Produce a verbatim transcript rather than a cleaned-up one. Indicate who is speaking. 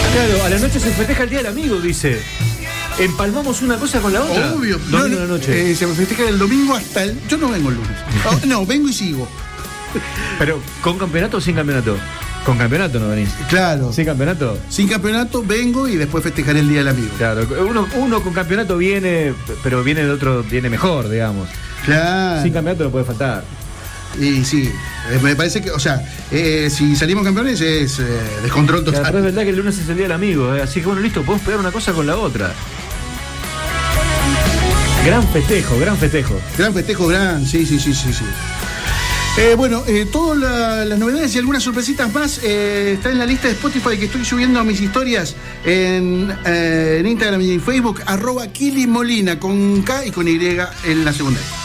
Speaker 1: Claro, a la noche se festeja el Día del Amigo, dice. ¿Empalmamos una cosa con la otra?
Speaker 2: Obvio.
Speaker 1: Domingo
Speaker 2: No,
Speaker 1: a la noche.
Speaker 2: Eh, se me festeja el domingo hasta el... Yo no vengo el lunes. Oh, no, vengo y sigo.
Speaker 1: Pero, ¿con campeonato o sin campeonato? Con campeonato no venís.
Speaker 2: Claro.
Speaker 1: ¿Sin campeonato?
Speaker 2: Sin campeonato vengo y después festejaré el Día del Amigo.
Speaker 1: Claro, uno, uno con campeonato viene, pero viene de otro, viene mejor, digamos.
Speaker 2: Claro.
Speaker 1: Sin campeonato no puede faltar.
Speaker 2: Y sí, eh, me parece que, o sea, eh, si salimos campeones es eh, descontrol total.
Speaker 1: Claro, pero es verdad que el lunes es el Día del Amigo, ¿eh? Así que bueno, listo, podemos pegar una cosa con la otra. Gran festejo, gran festejo.
Speaker 2: Gran festejo, gran, sí, sí, sí, sí, sí. Eh, bueno, eh, todas la, las novedades y algunas sorpresitas más eh, están en la lista de Spotify que estoy subiendo a mis historias en, eh, en Instagram y en Facebook, arroba Kili Molina, con K y con Y en la segunda.